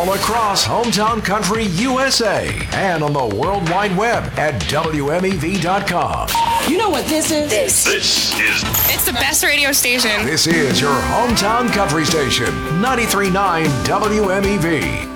all across Hometown Country USA and on the World Wide Web at WMEV.com. You know what this is? This is... It's the best radio station. This is your Hometown Country Station, 93.9 WMEV.